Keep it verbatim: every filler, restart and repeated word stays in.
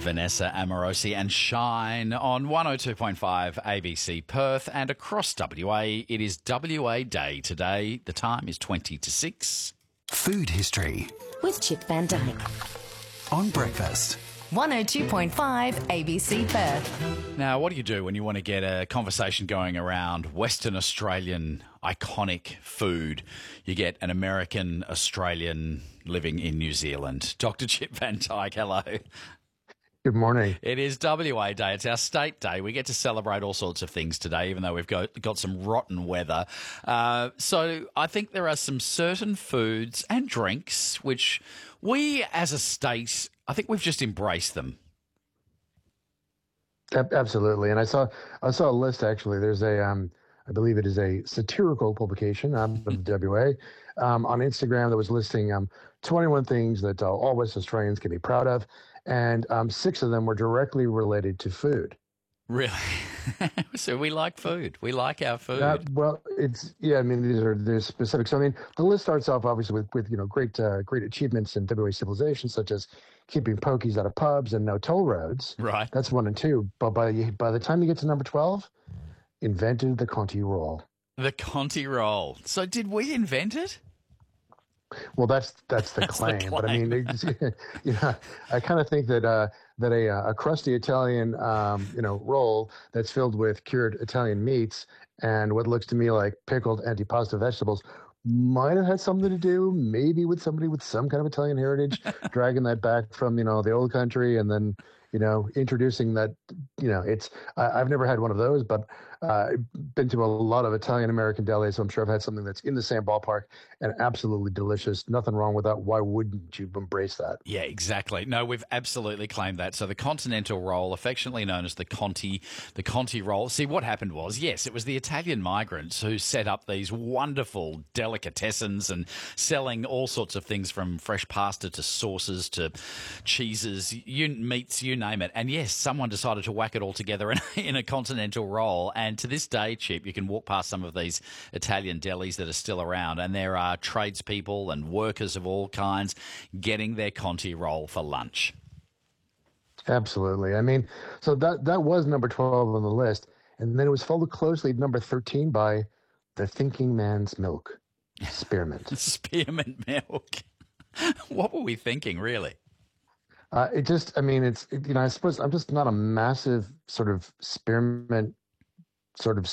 Vanessa Amorosi and Shine on one oh two point five A B C Perth and across W A. It is W A Day today. The time is twenty to six. Food history with Chip Van Dyke on breakfast. one oh two point five A B C Perth. Now, what do you do when you want to get a conversation going around Western Australian iconic food? You get an American Australian living in New Zealand. Doctor Chip Van Dyke, hello. Good morning. It is W A Day. It's our state day. We get to celebrate all sorts of things today, even though we've got, got some rotten weather. Uh, so I think there are some certain foods and drinks which we as a state, I think we've just embraced them. Absolutely. And I saw I saw a list, actually. There's a, um, I believe it is a satirical publication um, of W A um, on Instagram that was listing um, twenty-one things that uh, all West Australians can be proud of. And um, six of them were directly related to food. Really? So we like food. We like our food. Uh, well, it's yeah. I mean, these are there's specific. So I mean, the list starts off obviously with, with you know great uh, great achievements in W A civilization, such as keeping pokies out of pubs and no toll roads. Right. That's one and two. But by by the time you get to number twelve, invented the Conti roll. The Conti roll. So did we invent it? Well, that's that's the, That's claim. the But I claim. mean, it's, you know, I kind of think that uh, that a a crusty Italian um, you know roll that's filled with cured Italian meats and what looks to me like pickled antipasto vegetables might have had something to do, maybe with somebody with some kind of Italian heritage, dragging that back from you know the old country and then you know introducing that. You know, it's I, I've never had one of those, but uh, I've been to a lot of Italian American delis, so I'm sure I've had something that's in the same ballpark and absolutely delicious. Nothing wrong with that. Why wouldn't you embrace that? Yeah, exactly. No, we've absolutely claimed that. So the continental roll, affectionately known as the Conti, the Conti roll. See, what happened was, yes, it was the Italian migrants who set up these wonderful delicatessens and selling all sorts of things from fresh pasta to sauces to cheeses, you, meats, you name it. And yes, someone decided to whack it all together in, in a continental roll. And to this day, Chip, you can walk past some of these Italian delis that are still around, and there are tradespeople and workers of all kinds getting their Conti roll for lunch. Absolutely. I mean, so that that was number twelve on the list, and then it was followed closely at number thirteen by the thinking man's milk, spearmint. Spearmint milk. What were we thinking, really? Uh, it just, I mean, it's, it, you know, I suppose I'm just not a massive sort of spearmint sort of